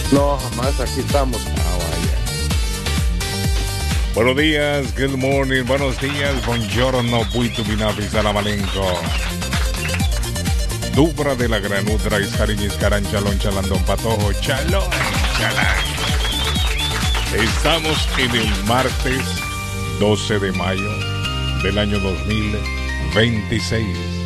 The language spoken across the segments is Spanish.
No, jamás, aquí estamos. Vaya. Buenos días, good morning, buenos días, buongiorno, buito binapi, salamalenco. Dubra de la granudra, iscarín, iscarán, chalón, chalandón, patojo, chalón, chalán. Estamos en el martes 12 de mayo del año 2026.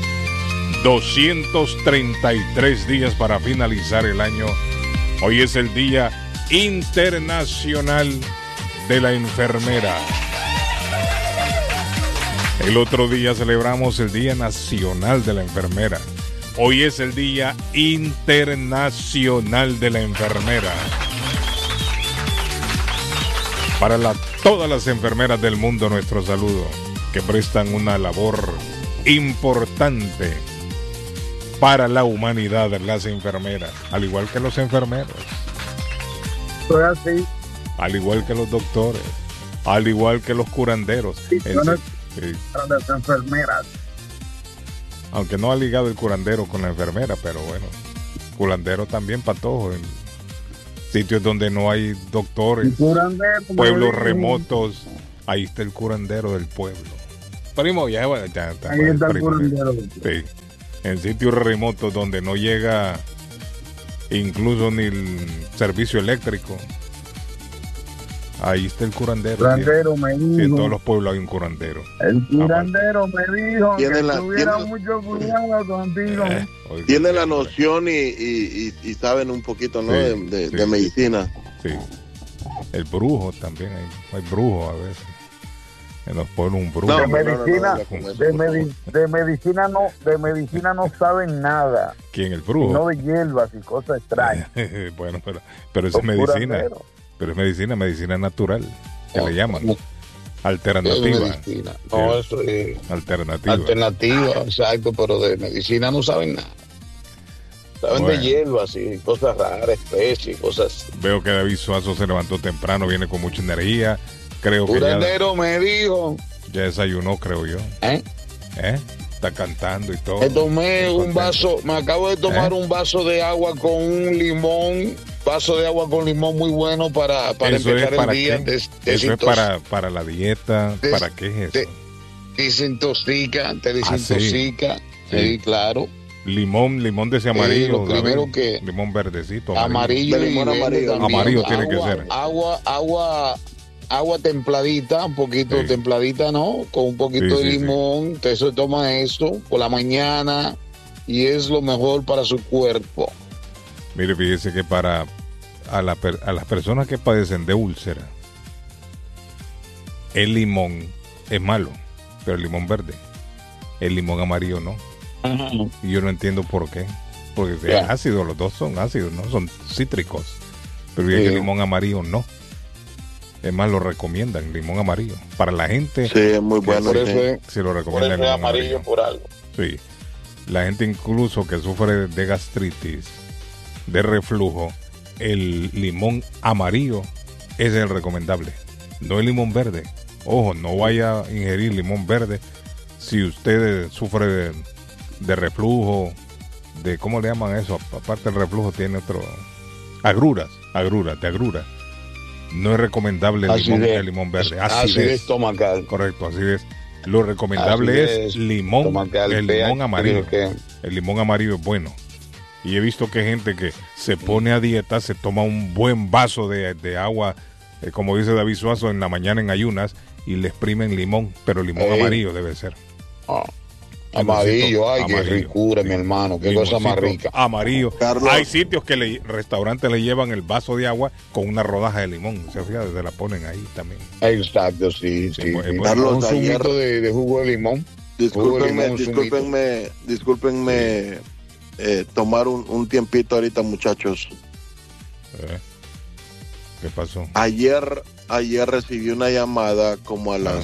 233 días para finalizar el año. Hoy es el Día Internacional de la Enfermera. El otro día celebramos el Día Nacional de la Enfermera. Hoy es el Día Internacional de la Enfermera. Para todas las enfermeras del mundo, nuestro saludo, que prestan una labor importante para la humanidad, las enfermeras, al igual que los enfermeros, Así. al igual que los doctores, al igual que los curanderos. Sí. Las enfermeras. Aunque no ha ligado el curandero con la enfermera, pero bueno, curandero también patojo en sitios donde no hay doctores, pueblos remotos, ahí está el curandero del pueblo. Primo, ya está Ahí está el primo, curandero. sí. En sitios remotos donde no llega incluso ni el servicio eléctrico, ahí está el curandero. Curandero me Sí, en dijo. todos los pueblos hay un curandero. El curandero me dijo que Tiene tuviera mucho cuidado contigo. Oiga, Tienen la sí, noción y saben un poquito, ¿no? Sí, de sí. medicina. sí. El brujo también, hay brujos a veces. En los pueblos un brujo. De No, medicina, no, con eso, de, por favor. de medicina no saben nada, ¿Quién? El brujo. sino de hierbas y cosas extrañas. Bueno, pero eso es Los medicina. curanderos. Pero es medicina natural, que No, le llaman. no. Alternativa. Medicina. No, eso es Alternativa. alternativa, exacto, pero de medicina no saben nada. Saben Bueno. de hierbas y cosas raras, especies, cosas. Veo que David Suazo se levantó temprano, viene con mucha energía. Creo que Curandero me dijo, ya desayunó, creo yo. ¿eh? Está cantando y todo. Me tomé Muy un contento. vaso, me acabo de tomar un vaso de agua con un limón, vaso de agua con limón muy bueno para ¿Eso es empezar para el día. qué? Eso es para la dieta. des- ¿Para qué es eso? Desintoxica, te desintoxica, sí, claro. Limón de ese amarillo. lo primero David. que- Limón verdecito. Amarillo De y limón verde amarillo. también. Amarillo tiene que ser. Agua templadita, un poquito Sí. templadita, ¿no? Con un poquito Sí, de sí, limón. Usted se toma eso por la mañana y es lo mejor para su cuerpo. Mire, fíjese que a las personas que padecen de úlcera, el limón es malo, pero el limón verde, el limón amarillo no. Y yo no entiendo por qué. Porque es Ya. ácido, los dos son ácidos, ¿no? Son cítricos. Pero Sí. el limón amarillo no. Es más, lo recomiendan, limón amarillo. Para la gente, Sí, es muy bueno. Por sí. eso es, se lo por recomiendan eso es limón amarillo por algo. Sí. La gente incluso que sufre de gastritis, de reflujo, el limón amarillo es el recomendable, no el limón verde. Ojo, no vaya a ingerir limón verde si usted sufre de reflujo, de ¿cómo le llaman eso? Aparte del reflujo tiene otro agruras, de agrura. No es recomendable el limón verde. Acidez estomacal. Correcto, acidez. Lo recomendable Acidez es limón, estomacal, el pH, limón amarillo. que- El limón amarillo es bueno. Y he visto que hay gente que se pone a dieta, se toma un buen vaso de agua, como dice David Suazo, en la mañana en ayunas, y le exprimen limón, pero limón amarillo debe ser. Ah, amarillo, ay, qué Amarillo. ricura, mi hermano, qué cosa más Limoncito rica. Amarillo. Carlos. Hay sitios que restaurantes le llevan el vaso de agua con una rodaja de limón. Se la ponen ahí también. Exacto, sí, Sí, sí. bueno, sí. Carlos, Un ayer- zumito de jugo de limón. Discúlpenme, tomar un tiempito ahorita, muchachos. ¿Qué pasó? Ayer recibí una llamada como a las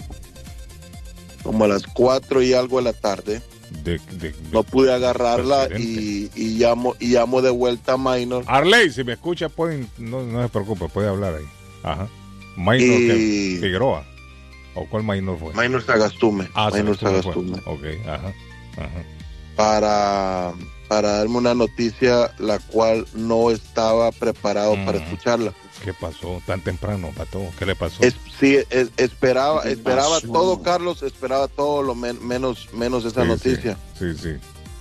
4 y algo de la tarde. No pude agarrarla y llamo de vuelta a Minor. Arley, si me escucha, no se preocupe, puede hablar ahí. Ajá. Minor Figueroa. ¿O cuál Minor fue? Minor Sagastume. Minor Sagastume Sagastume. fue. Ok, ajá. darme una noticia la cual no estaba preparado para escucharla. ¿Qué pasó tan temprano, Pato? ¿Qué le pasó? Esperaba todo, Carlos, esperaba todo lo menos esa noticia. Sí.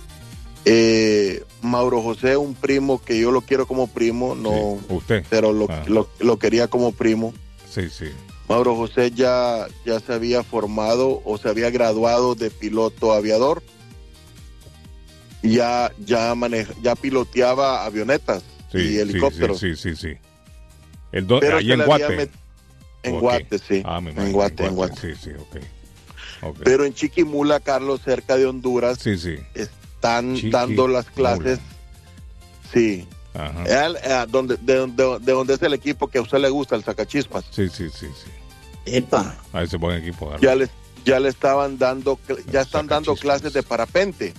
Mauro José, un primo que yo lo quiero como primo, no, usted, pero lo quería como primo. Sí. Mauro José ya se había formado o se había graduado de piloto aviador. Ya piloteaba avionetas y helicópteros. Sí. Ahí en Guate. En Guate, sí. En Guate. Sí, okay. Pero en Chiquimula, Carlos, cerca de Honduras, están dando las clases. Sí. Ajá. De donde es el equipo que a usted le gusta, el Sacachispas. Sí. Epa. A ese buen equipo. Ya le estaban dando, están dando clases de parapente.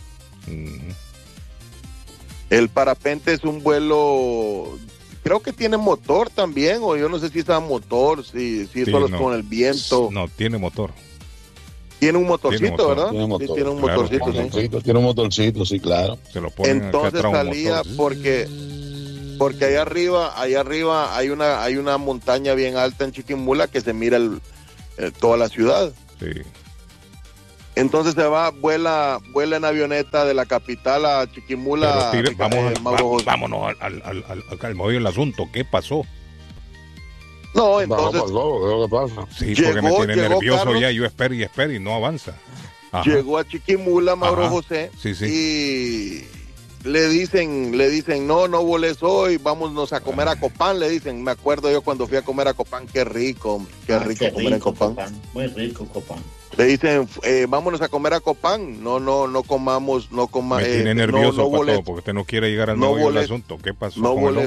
El parapente es un vuelo, creo que tiene motor también, o yo no sé si está motor, si solo es con el viento. No, tiene motor. Tiene un motorcito, ¿verdad? Tiene motor. Sí, tiene un motorcito. Tiene un motorcito, sí, claro. Se lo ponen. Entonces salía porque allá arriba hay una montaña bien alta en Chiquimula que se mira toda la ciudad. Sí. Entonces vuela en avioneta de la capital a Chiquimula. Vámonos al medio del asunto. ¿Qué pasó? No, entonces. ¿Qué pasa? Sí, porque me tiene nervioso, Carlos, ya. Yo espero y no avanza. Ajá. Llegó a Chiquimula Mauro José. Sí. Y le dicen, no voles hoy, vámonos a comer a Copán, le dicen. Me acuerdo yo cuando fui a comer a Copán, qué rico comer en Copán. Muy rico Copán. Le dicen, vámonos a comer a Copán, no comamos. Me tiene nervioso, Pato, porque usted no quiere llegar al medio del asunto. ¿Qué pasó? No voles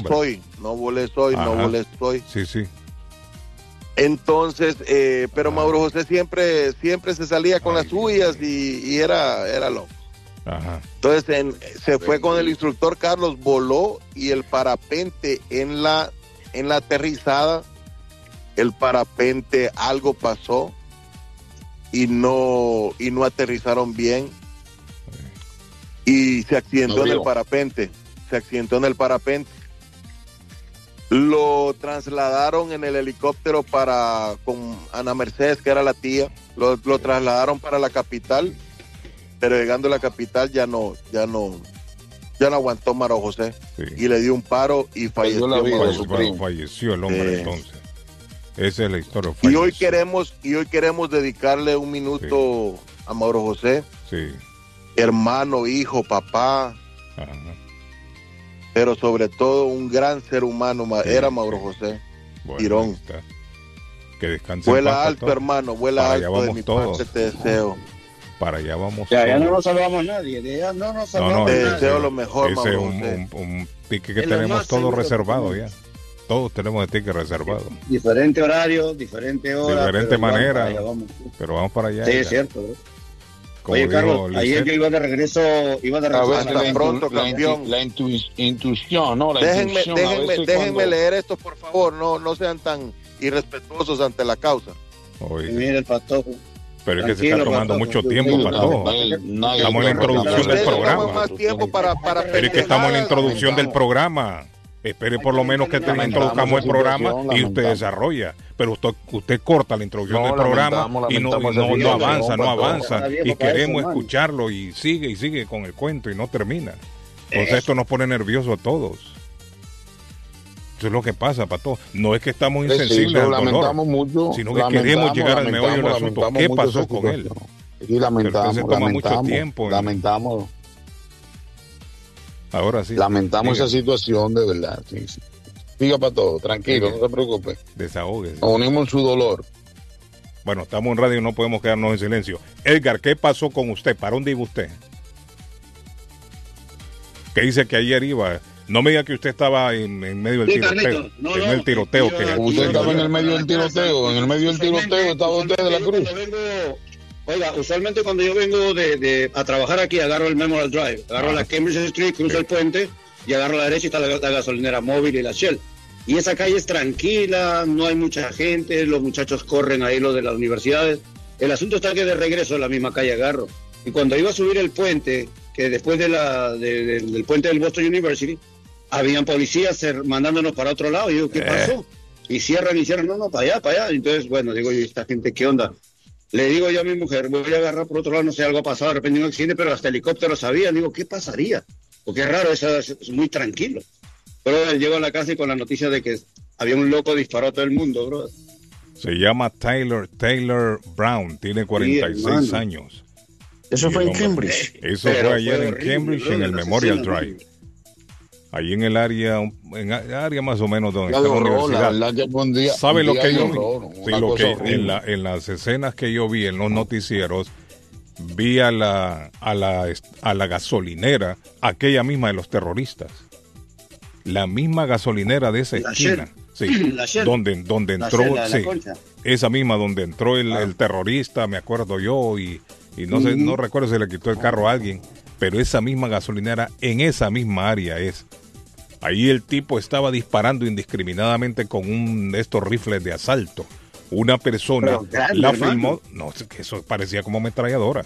hoy. Sí. Entonces, pero Mauro José siempre se salía con las suyas y era loco. Ajá. Entonces se fue con el instructor Carlos, voló y el parapente en la aterrizada, el parapente algo pasó y no aterrizaron bien y se accidentó en el parapente. Lo trasladaron en el helicóptero con Ana Mercedes, que era la tía, lo trasladaron para la capital, pero llegando a la capital ya no aguantó Mauro José, y le dio un paro y falleció. Falleció el hombre entonces. Esa es la historia. Y hoy queremos dedicarle un minuto a Mauro José, hermano, hijo, papá. Ajá. Pero sobre todo un gran ser humano, era Mauro José Girón. Que descanse. Vuela alto, hermano, vuela alto, de mi parte te deseo. Para allá vamos. Ya no nos salvamos nadie, te deseo lo mejor, ese Mauro es un ticket que tenemos todo reservado ya. Todos tenemos el ticket reservado. Diferente horario, diferente hora. Diferente manera, pero vamos para allá. Sí, es cierto, bro. Oye, Carlos, ayer yo iba de regreso. Hasta pronto, campeón. La intuición, ¿no? Déjenme leer esto, por favor. No sean tan irrespetuosos ante la causa. Oye. Mira el Patojo. Pero es que se está tomando mucho tiempo, Patojo. Estamos en la introducción del programa. Más tiempo para pero es que estamos en la introducción del programa. Espere por lo menos que introduzcamos el programa y usted desarrolla. Pero usted corta la introducción del programa y no avanza. Y queremos escucharlo y sigue con el cuento y no termina. Entonces esto nos pone nerviosos a todos. Eso es lo que pasa, Pato. No es que estamos insensibles al dolor, sino que queremos llegar al meollo del asunto. ¿Qué pasó con él? Y lamentamos. Ahora sí. Lamentamos esa situación, de verdad. Sí. Diga, Pato, tranquilo, no se preocupe. Desahóguese. Nos unimos en su dolor. Bueno, estamos en radio y no podemos quedarnos en silencio. Edgar, ¿qué pasó con usted? ¿Para dónde iba usted? ¿Qué dice que ayer iba? No me diga que usted estaba en medio del tiroteo. El tiroteo. Usted estaba en el medio del tiroteo. En el medio del tiroteo estaba usted de la Cruz. Oiga, usualmente cuando yo vengo a trabajar aquí, agarro el Memorial Drive, agarro la Cambridge Street, cruzo el puente y agarro a la derecha y está la gasolinera Móvil y la Shell. Y esa calle es tranquila, no hay mucha gente, los muchachos corren ahí, los de las universidades. El asunto está que de regreso en la misma calle agarro. Y cuando iba a subir el puente, que después del puente del Boston University, habían policías mandándonos para otro lado. Y digo, ¿qué pasó? Y cierran, no, para allá. Entonces, bueno, digo yo, ¿esta gente qué onda? Le digo yo a mi mujer, voy a agarrar por otro lado, no sé, algo ha pasado, de repente un accidente, pero hasta helicóptero sabía. Digo, ¿qué pasaría? Porque es raro, es muy tranquilo. Pero llego a la casa y con la noticia de que había un loco disparó a todo el mundo, bro. Se llama Taylor Brown, tiene 46 años. Eso fue en Cambridge. Eso fue ayer en Cambridge, en el Memorial Drive. Ahí en el área, más o menos donde está la universidad. ¿Sabe lo que yo vi? En las escenas que yo vi en los noticieros, vi a la gasolinera, aquella misma de los terroristas. La misma gasolinera de esa esquina. Sí, donde entró, esa misma donde entró el terrorista, me acuerdo yo, y no sé, no recuerdo si le quitó el carro a alguien, pero esa misma gasolinera en esa misma área es. Ahí el tipo estaba disparando indiscriminadamente con estos rifles de asalto. Una persona la filmó, no, que eso parecía como ametralladora.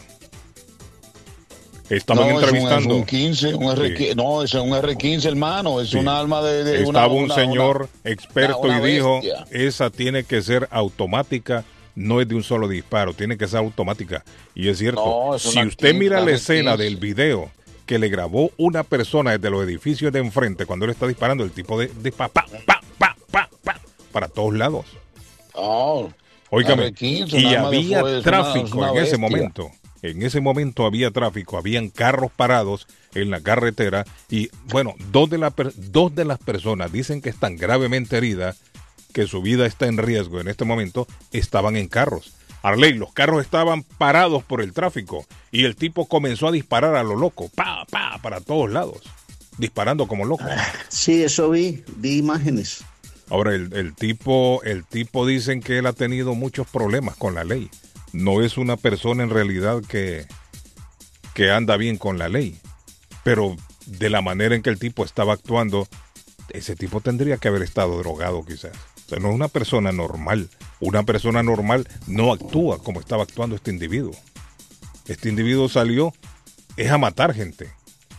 Estaban entrevistando. Es un 15, no, es un R15, hermano, es un arma de Estaba un señor experto y dijo, esa tiene que ser automática, no es de un solo disparo, tiene que ser automática. Y es cierto, si usted mira la escena del video que le grabó una persona desde los edificios de enfrente cuando él está disparando, el tipo dispara para todos lados. Óigame, y había tráfico en ese momento. En ese momento había tráfico, habían carros parados en la carretera y, bueno, dos de las personas dicen que están gravemente heridas, que su vida está en riesgo en este momento, estaban en carros. Arley, los carros estaban parados por el tráfico y el tipo comenzó a disparar a lo loco, para todos lados, disparando como loco. Sí, eso vi imágenes. Ahora, el tipo dicen que él ha tenido muchos problemas con la ley. No es una persona en realidad que anda bien con la ley, pero de la manera en que el tipo estaba actuando, ese tipo tendría que haber estado drogado quizás. O sea, no es una persona normal. Una persona normal no actúa como estaba actuando este individuo. Este individuo salió a matar gente.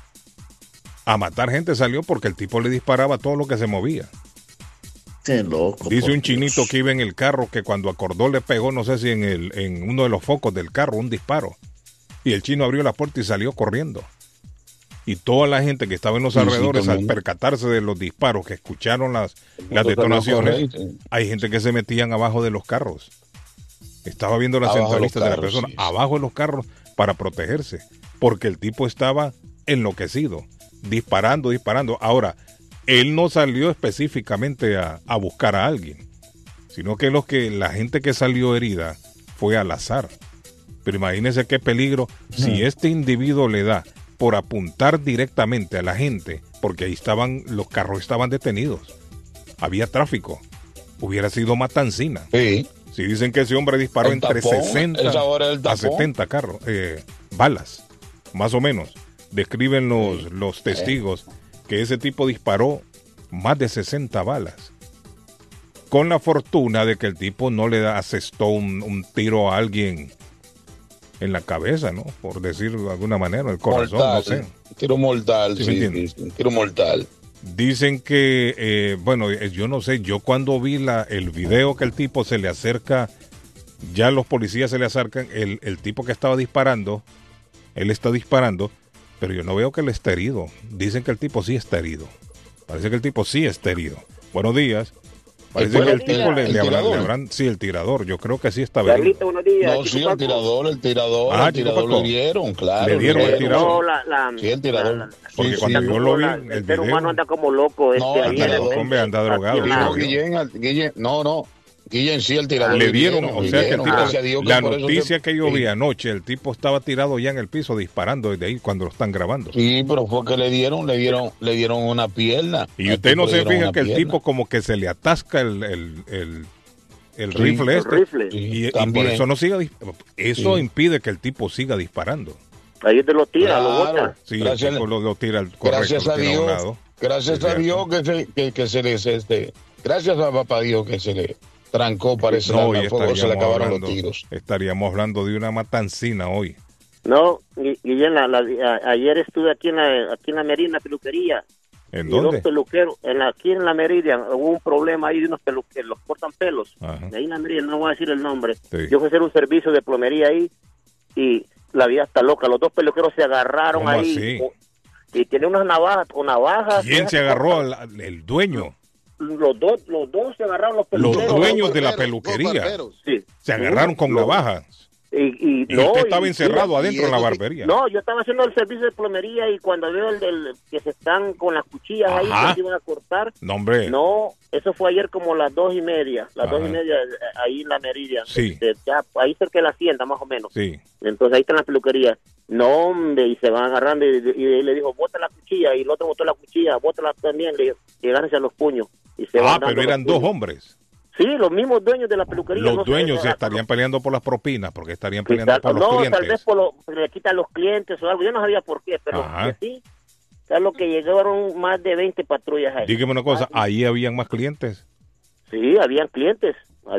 A matar gente salió porque el tipo le disparaba a todo lo que se movía. Qué loco. Dice un chinito que iba en el carro que cuando acordó le pegó, no sé si en uno de los focos del carro, un disparo. Y el chino abrió la puerta y salió corriendo. Y toda la gente que estaba en los alrededores, al percatarse de los disparos, que escucharon las detonaciones, hay gente que se metían abajo de los carros. Estaba viendo las entrevistas de la persona abajo de los carros para protegerse, porque el tipo estaba enloquecido, disparando. Ahora, él no salió específicamente a buscar a alguien, sino que la gente que salió herida fue al azar. Pero imagínense qué peligro si este individuo le da por apuntar directamente a la gente, porque ahí los carros estaban detenidos, había tráfico, hubiera sido matancina. Sí. Si dicen que ese hombre disparó entre 60 a 70 balas, más o menos. Describen los testigos que ese tipo disparó más de 60 balas, con la fortuna de que el tipo no le asestó un tiro a alguien en la cabeza, ¿no? Por decirlo de alguna manera, el corazón, mortal, no sé. Tiro mortal, tiro mortal. Dicen que, yo no sé, yo cuando vi el video que el tipo se le acerca, ya los policías se le acercan, el tipo que estaba disparando, él está disparando, pero yo no veo que él esté herido. Dicen que el tipo sí está herido. Parece que el tipo sí está herido. Buenos días. Parece que el tipo le habrán, sí, el tirador, yo creo que sí está bien. No, sí, el tirador lo dieron, claro. Le dieron el tirador. Sí, el tirador. Porque cuando yo lo vi, el ser humano anda como loco. Anda drogado. Guillén, sí, el tirador. Le dieron, o sea que el tipo, la noticia que yo vi anoche, el tipo estaba tirado ya en el piso disparando desde ahí cuando lo están grabando. Sí, pero fue que le dieron una pierna. Y usted no se fija que el tipo como que se le atasca el rifle este. Y por eso no siga eso impide que el tipo siga disparando. Ahí te lo tira, lo bota. Sí, gracias, el tipo lo tira correcto. Gracias a Dios. Gracias a Dios que se les gracias a papá Dios que se le trancó, parece, fuego, se le acabaron los tiros. Estaríamos hablando de una matancina hoy. No, Guillén, ayer estuve aquí en la Meridian peluquería. ¿En y dónde? Dos peluqueros, aquí en la Meridian, hubo un problema ahí de unos peluqueros, los cortan pelos. Ajá. De ahí en la Meridian, no voy a decir el nombre. Sí. Yo fui a hacer un servicio de plomería ahí y la vida está loca. Los dos peluqueros se agarraron ¿Cómo ahí. así? Y tiene unas navajas. ¿Quién se agarró? El dueño. Los dos se agarraron los peluqueros. Los dueños de la Barberos, peluquería. dos barberos. Sí. Se agarraron con navajas. Y Y usted estaba y- encerrado y adentro en la eso sí- barbería. No, yo estaba haciendo el servicio de plomería y cuando veo el que se están con las cuchillas ahí Ajá. que se iban a cortar, No, hombre. no, eso fue ayer como las 2:30, Ajá. ahí en la Meridian, Sí. ya ahí cerca de la hacienda más o menos. Sí. Entonces ahí está la peluquería. No, hombre, y se van agarrando y le dijo, bota la cuchilla, y el otro botó la cuchilla, bótala también, le dijo, y agárrense a los puños. Y se van Ah, dando pero eran los dos puños. hombres. Sí, los mismos dueños de la peluquería. Los no sé, dueños se era- estarían peleando por las propinas, porque estarían Sí, peleando por los no, clientes. tal vez le quitan los clientes o algo. Yo no sabía por qué, pero Ajá. sí. Es lo que llegaron más de 20 patrullas ahí. Dígame una cosa, ¿ahí habían más clientes? Sí, habían clientes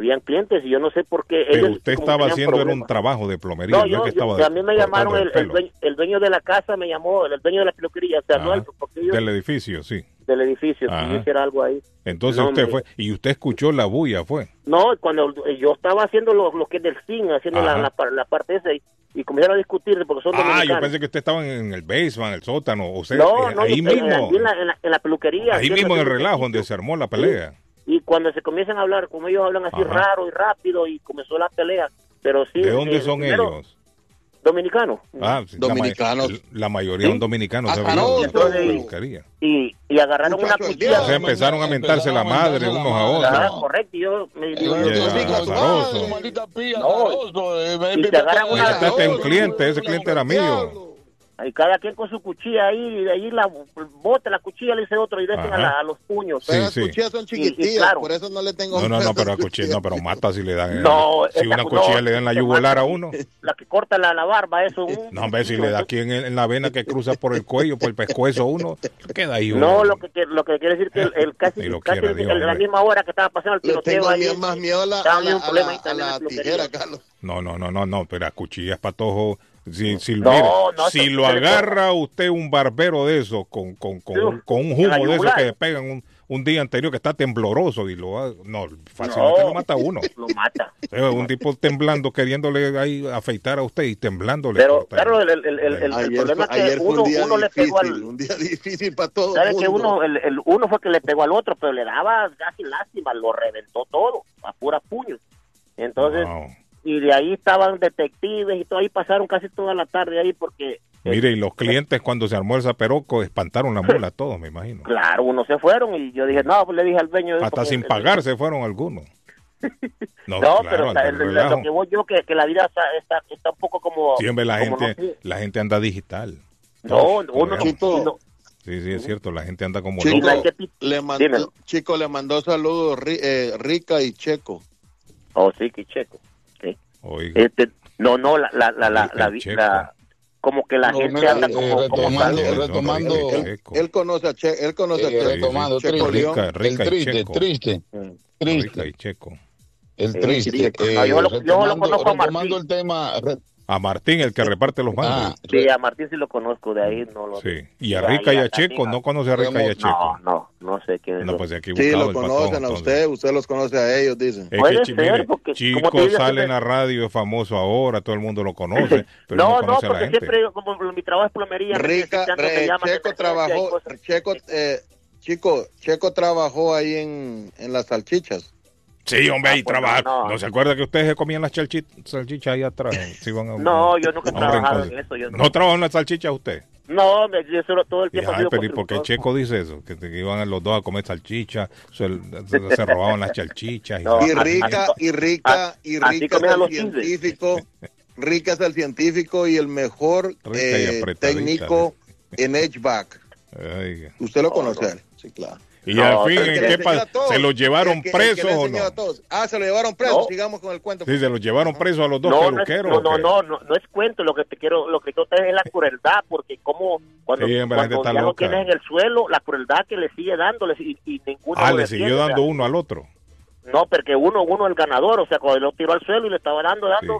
y yo no sé por qué. Pero ellos usted como estaba tenían haciendo era un problemas. trabajo de plomería, No, no es yo, que estaba a mí me llamaron cortando el dueño de la casa, me llamó, el dueño de la peluquería, o sea, no Ajá. porque yo, Del edificio, sí. del edificio, si Ajá. yo hiciera algo ahí. Entonces No, usted hombre. fue, y usted escuchó la bulla, fue. No, cuando yo estaba haciendo lo que es del zinc, haciendo Ajá. la parte esa, y comenzaron a discutir porque son Ah, yo dominicanos. pensé que usted estaba en el basement, en el sótano, o sea, No, ahí yo- mismo, en la peluquería. ahí haciendo mismo en el así, relajo donde se armó la pelea. Y cuando se comienzan a hablar, como ellos hablan así Ajá. raro y rápido, y comenzó la pelea, pero sí. ¿De dónde son primero, ellos? Dominicanos. Ah, sí, Dominicanos. La mayoría son dominicanos. se Azaroso. veía en la Entonces, peluquería. Y agarraron una Muchacho, el cuchilla. diablo. Entonces empezaron a mentarse la madre unos a Ajá, otros. correcto. Y yo me Ya, digo, azaroso. Maldita pía, No, azaroso, y te agarran Y una- este es un cliente, ese cliente era mío. y cada quien con su cuchilla ahí, y de ahí la bota la cuchilla, le dice otro, y dejen Ajá. a los puños. Sí, Pero las sí. cuchillas son Y chiquitillas, claro. por eso no le tengo No, miedo a pero esas a cuchilla, no, pero mata si le dan. No, Si esa- una cuchilla no, le dan la se yugular a mata. uno. La que corta la barba, eso. No, hombre, si le da aquí en la vena que cruza por el cuello, por el pescuezo uno, queda ahí uno. No, lo que quiere decir que el casi, Ni lo casi quiera Dios, en la hombre. misma hora que estaba pasando el Le tiroteo tengo ahí. más miedo a la, estaba a la, un problema ahí a también en la la peluquería. tijera, Carlos. No, pero a cuchillas patojo. Si, No, mire, no, si eso lo se le agarra usted un barbero de esos con un en la humo de esos yugular. que le pegan un día anterior que está tembloroso y no, fácilmente No. lo mata a uno. Lo mata. Un tipo temblando, queriéndole ahí afeitar a usted y temblándole. Pero, cortar. claro, el problema es que ayer fue un día uno le pegó difícil, al... un día difícil para todo ¿Sabe el que mundo. uno fue que le pegó al otro, pero le daba casi lástima, lo reventó todo, a pura puño. Entonces, Wow. y de ahí estaban detectives y todo, ahí pasaron casi toda la tarde ahí porque... Mire, y los clientes cuando se armó el zaperoco espantaron la mula todos, me imagino. Claro, unos se fueron y yo dije, no, pues le dije al dueño... Hasta porque sin pagar se fueron algunos. No, claro, pero anda el relajo. lo que voy yo, que la vida está un poco como... Siempre la como gente, no sé. la gente anda digital. No, uno Chico. no. Sí, es cierto, la gente anda como Chico, loca. Mira, ¿qué dímelo. Chico le mandó saludos Rica y Checo. Oh, sí, que checo. Sí. Oiga, No, Checo. como que la No, gente mira, anda como retomando, tal. retomando, Checo. Él conoce a Checo, retomando, Checo triste, León. Rica el y triste, Checo. triste, Rica triste, y Checo. el Sí, triste. sí, no, yo lo conozco a retomando Martín. el tema, A Martín, el que reparte los mangos. Sí, a Martín sí lo conozco, de ahí no lo... Sí. Y a de Rica ahí y a también Checo, no conoce a Rica y a Checo. No sé quién es. No, pues se ha Sí, equivocado lo el patojo, conocen a entonces. usted los conoce a ellos, dicen. Es Puede que, ser, mire, porque, como Chico te digo, sale siempre- en la radio, es famoso ahora, todo el mundo lo conoce, pero No, no conoce a la porque gente. siempre, como mi trabajo es plomería, Rica, me llaman de Checo emergencia y trabajó, cosas. Checo trabajó ahí en las salchichas. Sí, hombre, ahí pues, trabaja. no. No se acuerda que ustedes se comían las salchichas ahí atrás. Se iban a No, yo nunca he a un trabajado rincón. en eso. Yo ¿No trabajó en las salchichas usted? No, yo solo todo el Y, tiempo he ay, sido pero ¿y por qué constructor. Checo dice eso? Que iban los dos a comer salchichas, se robaban las salchichas. No, Y Rica así es comían el los científico. Rica es el científico y el mejor Rica y apretadita, técnico en HVAC. Ay. ¿Usted lo conoce a él? Sí, claro. Y No, al fin, pero El ¿en que le qué enseñó a todos. ¿Se los llevaron El que presos le o enseñó no? a todos. Se lo llevaron presos. No. Sigamos con el cuento. Sí, se los llevaron presos a los dos No, peluqueros. ¿o qué? no es cuento, lo que yo te es la crueldad, porque como cuando, Sí, hombre, la gente cuando está ya lo loca. tienes en el suelo, la crueldad que le sigue dándoles y ninguno lo Le defiende, siguió o sea, dando uno al otro. No, porque uno el ganador, o sea, cuando lo tiró al suelo y le estaba dando, Sí.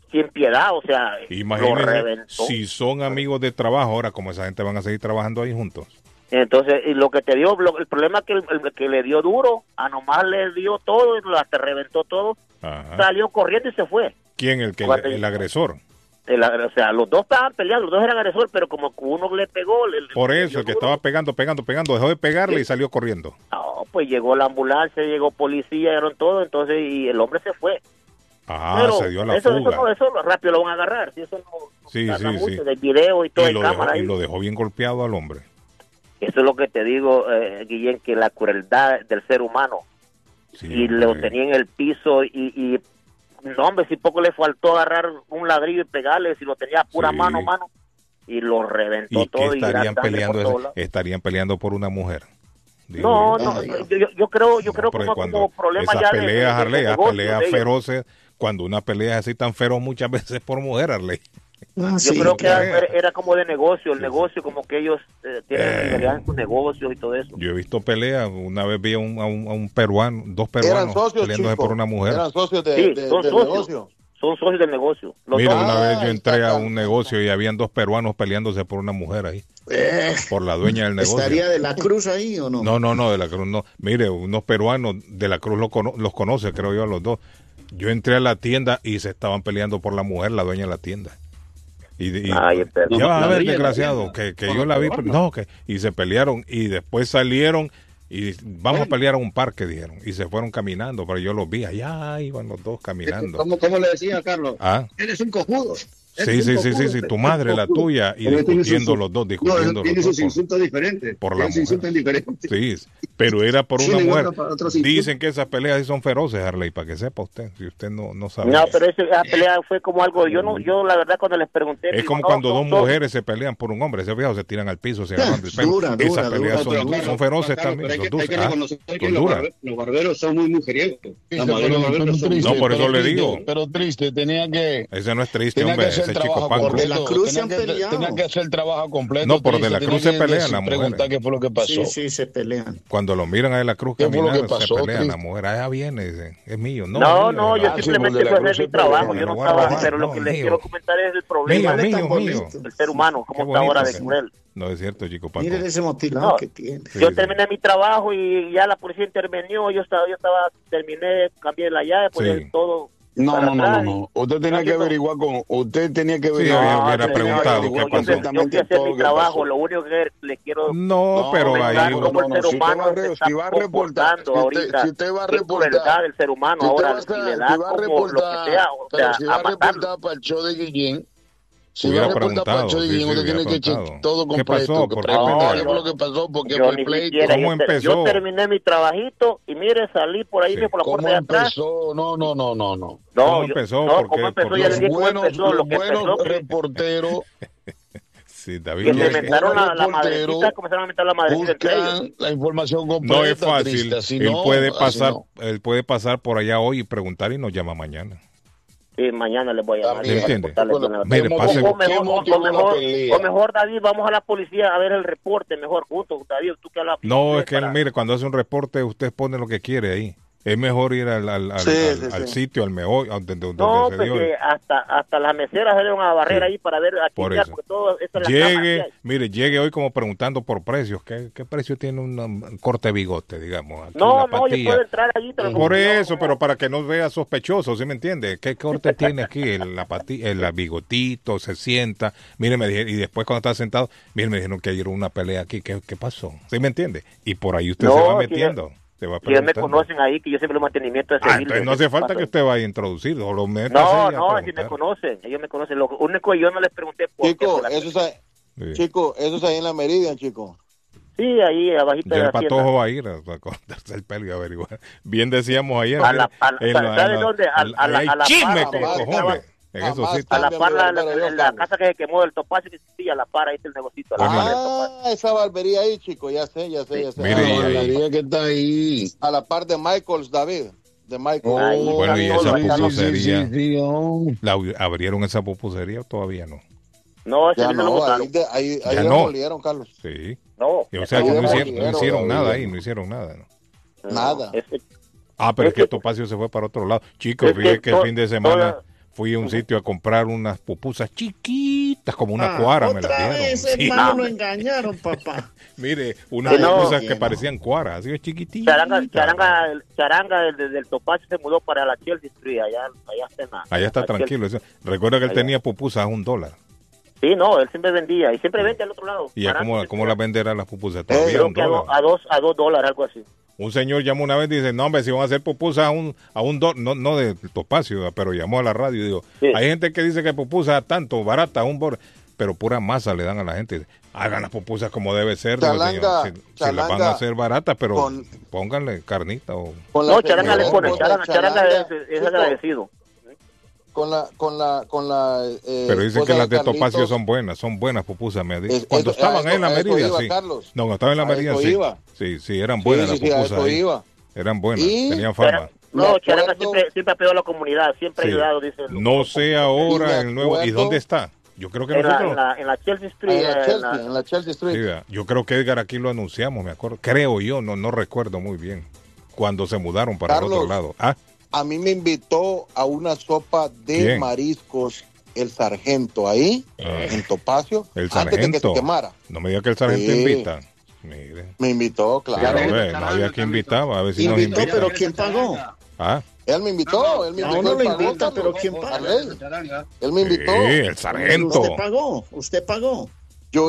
sin piedad, o sea, lo Imagínense, reventó. si son amigos de trabajo, ahora como esa gente van a seguir trabajando ahí juntos. Entonces, y lo que te dio, el problema es que el que le dio duro, a nomás le dio todo, hasta reventó todo, Ajá. salió corriendo y se fue. ¿Quién? El agresor. O sea, los dos estaban peleando, los dos eran agresores, pero como uno le pegó. Por le eso, dio el que duro. estaba pegando, dejó de pegarle y salió corriendo. No, pues llegó la ambulancia, llegó policía, llegaron todo, entonces, y el hombre se fue. Ah, Pero se dio la eso, fuga. eso rápido lo van a agarrar, si eso no Sí, tarda sí, mucho, sí. del video y todo Y en lo, cámara dejó, ahí. y lo dejó bien golpeado al hombre. Eso es lo que te digo, Guillén, que la crueldad del ser humano. Sí, Y hombre. lo tenía en el piso y no, hombre, si poco le faltó agarrar un ladrillo y pegarle, si lo tenía a pura Sí. mano, y lo reventó ¿Y todo. qué estarían sangre peleando? por todos lados. Estarían peleando por una mujer. Digo No, yo. no, yo creo Porque como problema esas ya peleas, de Arley, esas negocio peleas de ellos. feroces, cuando una pelea es así tan feroz muchas veces por mujer, Arley. Ah, Yo sí, creo que claro. era como de negocio, el negocio, como que ellos tienen rivalidad en sus negocios y todo eso. Yo he visto peleas, una vez vi a un peruano, dos peruanos Eran socios, peleándose chico. por una mujer. Eran socios de, Sí, de- son del socios. negocio. Son socios del negocio. Los Mira, dos. una vez yo ahí entré está, a un negocio y habían dos peruanos peleándose por una mujer ahí, por la dueña del negocio. ¿Estaría de la Cruz ahí o no? No, de la Cruz no. Mire, unos peruanos de la Cruz los conoce, creo yo, a los dos. Yo entré a la tienda y se estaban peleando por la mujer, la dueña de la tienda. Ay, pero- Ya vas a La ver, dueña de la desgraciado, tienda. que yo la vi, pero no, y se pelearon y después salieron y vamos a pelear a un parque, dijeron, y se fueron caminando, pero yo los vi, allá iban los dos caminando. ¿Cómo le decía Carlos? Ah, Eres un cojudo. sí, tu madre, la tuya, y Pero tiene discutiendo sus- los dos, No, discutiendo tiene los sus dos. insultos diferentes. por la Tiene sus mujer. insultos diferentes. Sí, pero era por Sí, una le mujer. guarda para otros insultos. Dicen que esas peleas sí son feroces, Harley, para que sepa usted, si usted no sabe. No, pero esa pelea fue como algo, yo la verdad cuando les pregunté. Es digo, como no, cuando son dos mujeres se pelean por un hombre, se fijan, se tiran al piso, se agarran del pelo. Dura, Esas dura, peleas dura. son, Pero, son feroces Carlos, también, pero son hay que duras. reconocer que son duras. los barberos son muy mujeriegos. La Triste, mayoría de los pero barberos son triste, No, por eso pero le triste, digo. Pero triste, tenía que Ese no es triste, tenía hombre, que hacer ese el chico trabajo Paco. Porque la Cruz se han tenía que, peleado. tenía que hacer el trabajo completo. No, por De triste, la tenía Cruz se que pelean decir, las mujeres. preguntar qué fue lo que pasó. Sí, sí, se pelean. Cuando lo miran a De la Cruz ¿Qué fue lo que caminar, se pasó, pelean, Cristo? la mujer, allá viene, dicen, es mío. No, mío, yo Ah, sí, simplemente porque la fui a Cruz hacer mi se trabajo, pelea, yo no lo voy a estaba, robar, pero lo no, que les mío. quiero comentar es el problema mío. del ser humano, cómo Qué está ahora bonito, de cruel. No es cierto, chico Paco. Miren ese motilado No. que tiene. Sí, Yo sí. terminé mi trabajo y ya la policía intervenió, terminé, cambié la llave, pues Sí. todo. No, para no, no, atrás. no. Usted tenía que averiguar usted tenía que Sí, averiguar. hubiera señor, preguntado yo- qué yo- pasó. Yo fui a hacer todo mi lo que trabajo, pasó. lo único que les quiero No, pero comentar ahí... cómo el ser Si usted humano va a se está si va a reportar, comportando ahorita. si usted va a Qué reportar, crueldad del ser humano si usted ahora, va a si le estar- da si va a como reportar, lo que sea, o pero sea, si a va a matarlo. reportar para el show de Guillén, si Hubiera va a reportar para el show de preguntado, Guillén, sí, usted hubiera tiene que chequear preguntado. todo ¿Qué completo. pasó? que ¿Por qué preguntar pelearon? qué fue lo que pasó, porque Yo fue ni pleito. siquiera, ¿Cómo empezó? yo terminé mi trabajito y mire, salí por ahí Sí. por la ¿Cómo puerta de atrás. empezó? No. No, ¿Cómo empezó? No, ¿Por ¿cómo qué? empezó? ¿Por Ya qué? les dije cómo empezó. Lo Los que buenos empezó que reporteros Sí, David. se los inventaron la reporteros madrecita, comenzaron a inventar la madrecita entre ellos. buscan la información completa. No es fácil. Triste, así Él no, puede así pasar, no. él puede pasar por allá hoy y preguntar y nos llama mañana. Sí, mañana les voy a llamar. También. para ¿Entiende? contarles bien la verdad. Mire, pase- ¿Qué motivó la pelea? O mejor, David, vamos a la policía a ver el reporte, mejor juntos. David, tú que hablas. No, es que para- mire, cuando hace un reporte usted pone lo que quiere ahí. Es mejor ir al Sí, sí, al sí. sitio, al meollo, donde No, se pues dio. hasta las meseras salieron a barrer Sí. ahí para ver a Por quién eso. porque todo eso es la cama Llegue, que hay. mire, llegue hoy como preguntando por precios. ¿Qué precio tiene un corte de bigote, digamos? Aquí No, la no, yo patilla. puedo entrar allí. te lo Por digo. eso, pero para que no vea sospechoso, ¿sí me entiende? ¿Qué corte tiene aquí? La patilla, el bigotito, se sienta. Mire, me dijeron, y después cuando está sentado, mire, me dijeron que ayer hubo una pelea aquí. ¿Qué pasó? ¿Sí me entiende? Y por ahí usted No, se va si metiendo. Se va Si ya me preguntando. conocen ahí, que yo siempre lo mantenimiento de seguirles. Entonces no hace falta que usted vaya a introducir o lo meta No, así a no, si preguntar. me conocen, ellos me conocen. Lo único que yo no les pregunté por qué. Chico, por la- eso es ahí, Sí. chico, eso es ahí en la Meridian, chico. Sí, ahí abajito Ya de el la patojo hacienda. va a ir a cortarse el pelo y averiguar. Bien decíamos ayer. ¿Sabe dónde? Hay chisme par con de- cojones. En Jamás esos sitios. A la Cambia par, mi la barbero, la Carlos. casa que se quemó del Topacio, que sí, a la par, ahí está el negocito. A la par del Topacio. Esa barbería ahí, chico, ya sé. Mire, La y- barbería que está ahí. A la par de Michaels, David, de Michael. Ahí Bueno, y está esa todo, ahí está todo. pupusería. oh. ¿Abrieron esa pupusería o todavía no? No, ese Ya sí lo no, botaron. ahí Ya lo no. molieron, Carlos. Sí. No, Y, o sea, que no hicieron demolieron, nada ahí, no hicieron nada. ¿no? Nada. ese- Ah, pero es Es que que- Topacio se fue para otro lado. Chicos, es que fíjate que el to- fin de semana toda- fui a un sitio a comprar unas pupusas chiquitas, como una cuara, me las Otra dieron. vez, Sí. hermano, lo engañaron, papá. Mire, unas Sí, no. pupusas que parecían cuaras, así de chiquititas. Charanga desde el Topacio se mudó para la Chelsea Street, allá está en la- Allá está la tranquilo. Recuerda que él Allá. tenía pupusas a $1. Sí, no, él siempre vendía y siempre vende al otro lado. ¿Y ya Barato, cómo las venderá las pupusas? Todavía creo $1. que a $2, algo así. Un señor llamó una vez y dice, no, hombre, si van a hacer pupusas a un $1, no de Topacio, pero llamó a la radio y dijo, Sí. hay gente que dice que pupusas tanto, barata, $1, pero pura masa le dan a la gente. Hagan las pupusas como debe ser, digo, Chalanga, señor. Si las van Chalanga, a hacer baratas, pero con- pónganle carnita o... Con No, la Charanga le pone, esposa de Charanga es Chico, agradecido. con la Pero dicen esposa que las de Carlitos, Topacio son buenas pupusas. Me dicen. Es- Cuando eso- estaban a ahí en la eso Merida, iba, sí. Carlos. No, cuando estaban en la A Merida, eso sí. iba. Sí, eran buenas las sí, a pupusas eso ahí. iba. Eran buenas, Y- tenían fama. No, Me Charanga acuerdo- siempre ha pegado a la comunidad, siempre Sí. ha ayudado, dice. No sé ahora Y me el nuevo. ¿Y acuerdo- dónde está? Yo creo que en la, nosotros. en la Chelsea Street. En la Chelsea Street. Sí, vea, yo creo que Edgar aquí lo anunciamos, me acuerdo. Creo yo, no recuerdo muy bien. Cuando se mudaron para el Carlos. otro lado. Ah, A mí me invitó a una sopa de ¿Quién? mariscos el sargento ahí, en Topacio, el antes de que se sargento. quemara. No me diga que el sargento Sí. invita. Mire. Me invitó, Pero, claro. no había quien invitaba, a ver si nos Invitó, invita. pero ¿quién pagó? Ah, Él me invitó, él me A invitó. uno él le pagó, invita, Carlos. pero ¿quién paga? Arley, él me invitó. sí, el sargento. Usted pagó. Yo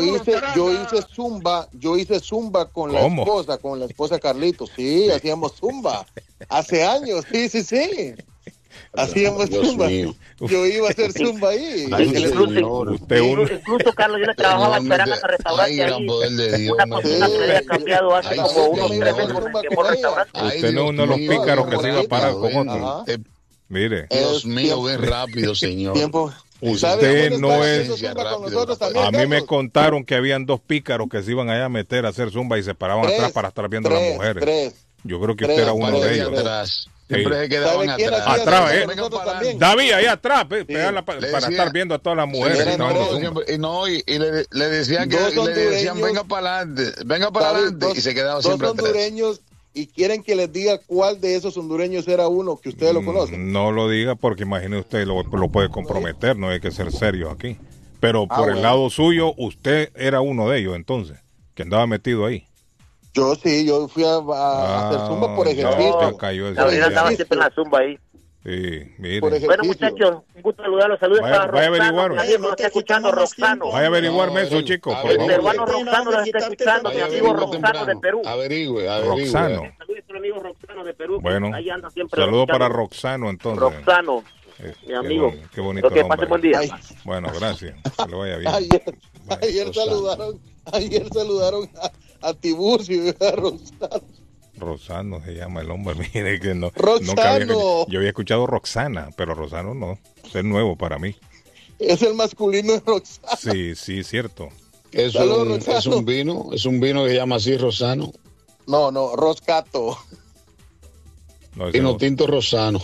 hice zumba con ¿Cómo? con la esposa de Carlitos. Sí, hacíamos zumba. Hace años, sí. Hacíamos Dios zumba. mío. Yo iba a hacer zumba ahí. Ay, Incluso, Usted un- incluso, Carlos, yo le trabajaba en Charanga hasta restaurante Ay, gran ahí. poder de Dios, Una me cocina que le había cambiado hace Ay, como sí, unos señor. 3 meses Zumba que con ella. restaurante. Ay, Usted no es uno de los Dios mío, pícaros que se iba a parar Dios con mío. otro. Mire, Dios mío, tiempo- ven rápido, señor. Tiempo. Usted ¿Sabe dónde no está es- haciendo zumba con Rápido, nosotros también, a mí me Carlos? contaron que habían 2 pícaros que se iban allá a meter a hacer zumba y se paraban Tres, atrás para estar viendo a las mujeres. tres. Yo creo que Tres, usted era uno tres, de Parte ellos. de atrás. Siempre Sí. se quedaban ¿Sabe quién atrás. hacía Atrás, eso ¿eh? con nosotros también? David, ahí atrás, pegarla Le para decía- estar viendo a todas las mujeres. eran que estaban tres. haciendo zumba. Y no, y le decían Dos le decían, hondureños. venga para adelante, venga para David, adelante, y se quedaban siempre dos atrás. hondureños y quieren que les diga cuál de esos hondureños era uno que ustedes lo conocen. No lo diga porque imagine usted lo puede comprometer, no hay que ser serio aquí. Pero por el bueno. lado suyo, usted era uno de ellos entonces, que andaba metido ahí. Yo sí, yo fui a hacer zumba por ya ejercicio. usted cayó ese Gabriel día. andaba siempre en la zumba ahí. Sí, mire. Por ejemplo. Bueno, muchachos, un gusto saludarlos. Saludos Vaya- para vaya a Roxano, averiguar. mi amigo, No nos te está escuchando quitamos más Roxano. tiempo. Vaya a averiguarme No, eso, chicos, por El favor. peruano Averigüe. Roxano nos está escuchando, mi amigo Roxano de Perú. Averigüe. Roxano. Saludos para mi amigo Roxano de Perú. Bueno, ahí anda siempre. saludos para escuchando. Roxano entonces. Roxano, mi amigo. Qué bonito Creo que pase nombre. buen día. Ay, Bueno, gracias. Que le vaya bien. ayer saludaron a Tiburcio y a Rosano. Rosano se llama el hombre, mire que no. Roxano. nunca había escuchado. Yo había escuchado Roxana, pero Rosano no. Es nuevo para mí. Es el masculino de Roxano. Sí, cierto. Saludos, Rosano. Es un vino que se llama así Rosano. No, Roscato. No, ese Vino no. tinto Rosano.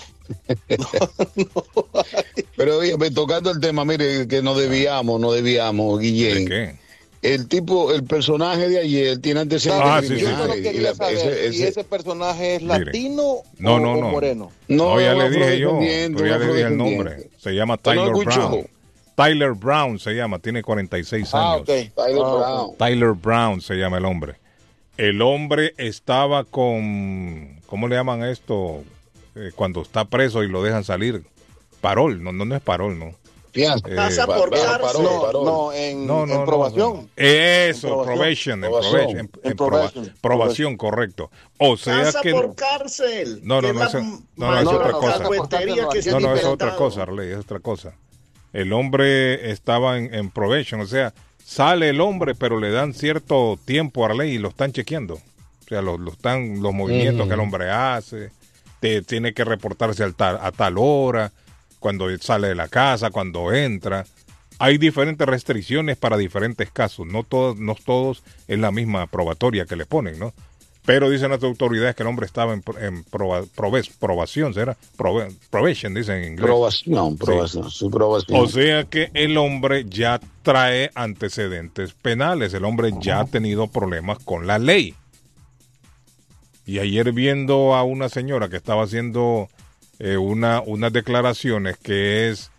Pero oye, tocando el tema, mire, que no debíamos, ¿De Guillén. qué? El personaje de ayer tiene antecedentes Ah, sí, Yo sí, criminales. solo y quería la- saber si ese personaje es Mire. latino No, o no. moreno. No, ya le dije yo. afrodescendiente, Pero ya le dije el afrodescendiente. nombre. Se llama ¿Usted no Tyler escuchó? Brown. Tyler Brown se llama, tiene 46 Ah, años. ok. Tyler Ah, Brown. Tyler Brown se llama el hombre. El hombre estaba con, ¿cómo le llaman esto? Cuando está preso y lo dejan salir. Parol, no es parol, no. Fianza. Pasa por cárcel. en No, probación. Eso, En probation, Probación. en Probation. probación, correcto. O sea Pasa que por cárcel. No, Que no, la eso- no, mayor es otra cosa. alcahuetería que se ha no, es inventado. otra cosa, Arley, es otra cosa. El hombre estaba en probation, o sea, sale el hombre, pero le dan cierto tiempo a Arley y lo están chequeando. O sea, los movimientos que el hombre hace, tiene que reportarse a tal hora, cuando sale de la casa, cuando entra. Hay diferentes restricciones para diferentes casos, no todos es la misma probatoria que le ponen, ¿no? Pero dicen las autoridades que el hombre estaba en probación, ¿será? Probation, dicen en inglés. Probación. O sea que el hombre ya trae antecedentes penales, el hombre ya ha tenido problemas con la ley. Y ayer viendo a una señora que estaba haciendo unas declaraciones que es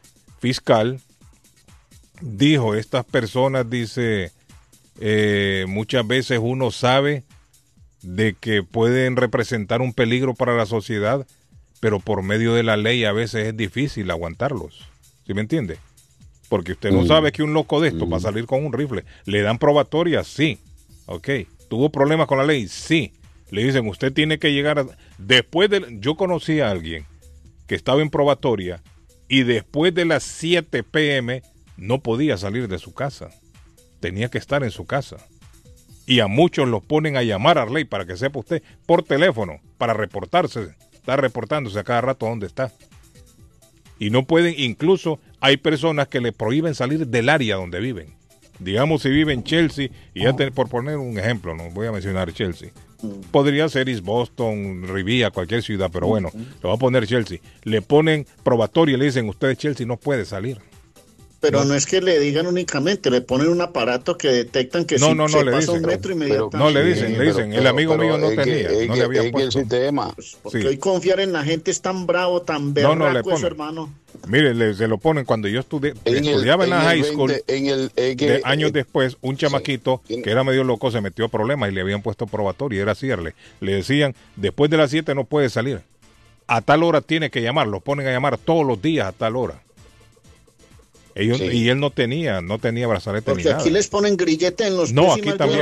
fiscal dijo, estas personas, dice, muchas veces uno sabe de que pueden representar un peligro para la sociedad, pero por medio de la ley a veces es difícil aguantarlos. ¿Sí me entiende? Porque usted no sabe que un loco de esto va a salir con un rifle. ¿Le dan probatoria? Sí. Ok. ¿Tuvo problemas con la ley? Sí. Le dicen, usted tiene que llegar a... Yo conocí a alguien que estaba en probatoria y después de las 7 p.m. no podía salir de su casa. Tenía que estar en su casa. Y a muchos los ponen a llamar a Arley, para que sepa usted, por teléfono, para reportarse. Está reportándose a cada rato dónde está. Y no pueden, incluso hay personas que le prohíben salir del área donde viven. Digamos, si vive en Chelsea, y ya por poner un ejemplo, no voy a mencionar Chelsea, podría ser East Boston, Rivia, cualquier ciudad, pero bueno, le voy a poner Chelsea. Le ponen probatoria y le dicen, usted de Chelsea no puede salir. Pero no es que le digan únicamente, le ponen un aparato que detectan que no, si no, se le pasa dicen, un metro inmediatamente. No, le dicen, el amigo mío no tenía, no le había puesto. El sistema. Pues porque hoy confiar en la gente es tan bravo, tan No, le berraco ponen. eso, hermano. Mire, se lo ponen cuando yo estudiaba en la high school, años después, un chamaquito que era medio loco se metió a problemas y le habían puesto probatoria, era cierre. Le decían, después de las 7 no puede salir. A tal hora tiene que llamar, los ponen a llamar todos los días a tal hora. Y él no tenía brazalete porque ni nada. aquí les ponen grillete en los No, pies y aquí más también.